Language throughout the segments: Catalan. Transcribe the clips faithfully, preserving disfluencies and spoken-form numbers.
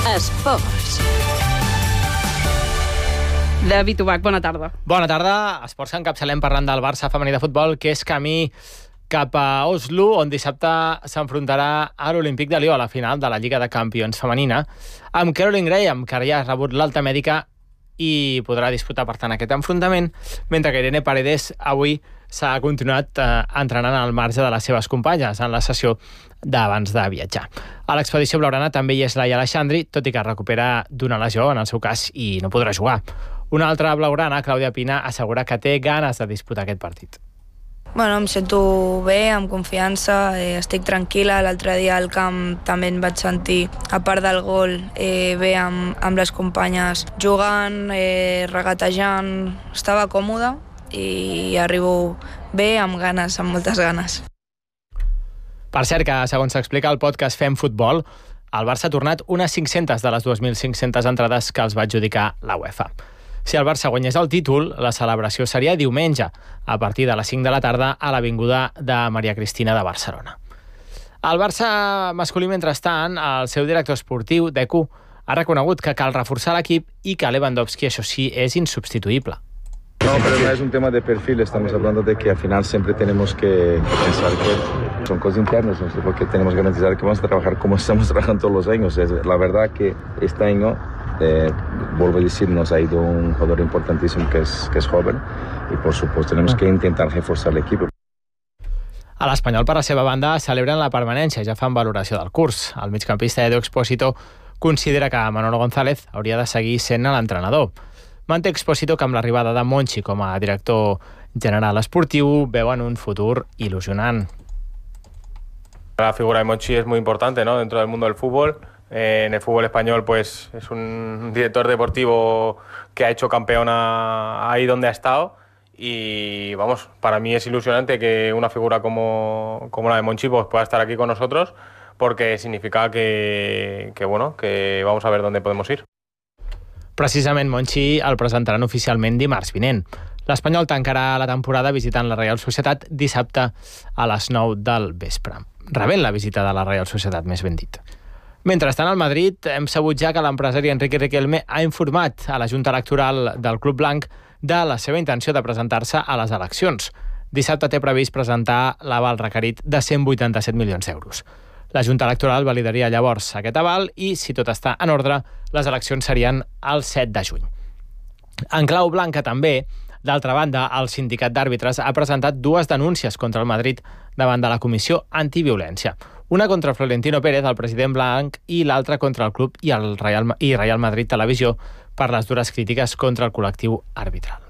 Esports. David Ubach, bona tarda. Bona tarda. Esports que encapçalem parlant del Barça femení de futbol, que és camí cap a Oslo, on dissabte s'enfrontarà a l'Olímpic de Lió a la final de la Lliga de Campions femenina, amb Caroline Graham, que ja ha rebut l'alta mèdica i podrà disputar, per tant, aquest enfrontament, mentre que Irene Paredes avui s'ha continuat eh, entrenant al marge de les seves companyes en la sessió d'abans de viatjar. A l'expedició blaugrana també hi és Laia Aleixandri, tot i que recupera d'una lesió, en el seu cas, i no podrà jugar. Una altra blaugrana, Clàudia Pina, assegura que té ganes de disputar aquest partit. Bueno, em sento bé, amb confiança, eh, estic tranquil·la. L'altre dia al camp també em vaig sentir, a part del gol, eh, bé amb, amb les companyes jugant, eh, regatejant. Estava còmoda i arribo bé, amb ganes, amb moltes ganes. Per cert, que segons s'explica al podcast Fem Futbol, el Barça ha tornat unes cinc-centes de les dues mil cinc-centes entrades que els va adjudicar la UEFA. Si el Barça guanyés el títol, la celebració seria diumenge, a partir de les cinc de la tarda, a l'Avinguda de Maria Cristina de Barcelona. El Barça masculí, mentrestant, el seu director esportiu, Deco, ha reconegut que cal reforçar l'equip i que Lewandowski, això sí, és insubstituïble. No, pero no es un tema de perfil, estamos hablando de que al final siempre tenemos que pensar que son cosas internas, no sé, porque tenemos que garantizar que vamos a trabajar como estamos trabajando todos los años. Es, la verdad que este año, eh, vuelvo a decir, nos ha ido un jugador importantísimo que es, que es joven y por supuesto tenemos que intentar reforzar el equipo. A l'Espanyol, per la seva banda, celebren la permanència, ja fan valoració del curs. El migcampista Edu Expósito considera que Manolo González hauria de seguir sent l'entrenador. Manté Expósito que amb l'arribada de Monchi com a director general esportiu veuen un futur il·lusionant. La figura de Monchi es muy importante, ¿no?, dentro del mundo del fútbol. Eh, en el fútbol español, pues es un director deportivo que ha hecho campeona ahí donde ha estado. Y vamos, para mí es ilusionante que una figura como, como la de Monchi pues, pueda estar aquí con nosotros, porque significa que, que, bueno, que vamos a ver dónde podemos ir. Precisament Monchi el presentaran oficialment dimarts vinent. L'Espanyol tancarà la temporada visitant la Real Societat dissabte a les nou del vespre. Rebent la visita de la Real Societat, més ben dit. Mentrestant, al Madrid hem sabut ja que l'empresari Enrique Riquelme ha informat a la Junta Electoral del Club Blanc de la seva intenció de presentar-se a les eleccions. Dissabte té previst presentar l'aval requerit de cent vuitanta-set milions d'euros. La Junta Electoral validaria llavors aquest aval i, si tot està en ordre, les eleccions serien el set de juny. En clau blanca també, d'altra banda, el sindicat d'àrbitres ha presentat dues denúncies contra el Madrid davant de la Comissió Antiviolència. Una contra Florentino Pérez, el president blanc, i l'altra contra el club i el Real, i Real Madrid Televisió per les dures crítiques contra el col·lectiu arbitral.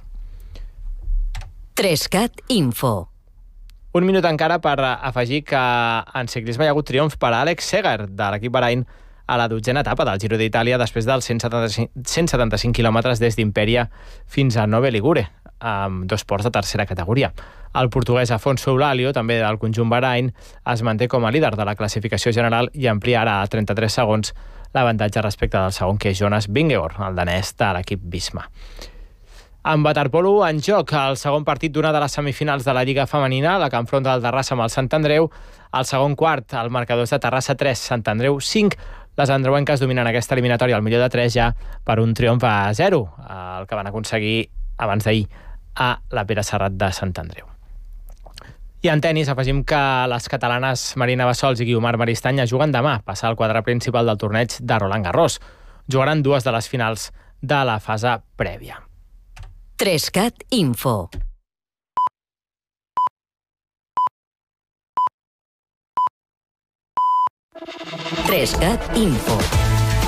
Trescat Info. Un minut encara per afegir que en ciclisme hi ha hagut triomf per a Alex Seger, de l'equip Bahrain, a la dotzena etapa del Giro d'Itàlia després dels cent setanta-cinc quilòmetres des d'Imperia fins a Nove Ligure, amb dos ports de tercera categoria. El portuguès Afonso Eulàlio, també del conjunt Bahrain, es manté com a líder de la classificació general i amplia ara a trenta-tres segons l'avantatge respecte del segon, que és Jonas Vingegaard, el danès de l'equip Visma. En waterpolo, en joc, el segon partit d'una de les semifinals de la Lliga Femenina, la que enfronta el Terrassa amb el Sant Andreu. El segon quart, el marcador és de Terrassa tres, Sant Andreu cinc. Les andreuenques dominen aquesta eliminatòria al millor de tres ja per un triomf a zero, el que van aconseguir abans d'ahir a la Pere Serrat de Sant Andreu. I en tenis afegim que les catalanes Marina Bassols i Guiomar Maristany juguen demà, passar al quadre principal del torneig de Roland Garros. Jugaran dues de les finals de la fase prèvia. Trescat Info. Trescat Info.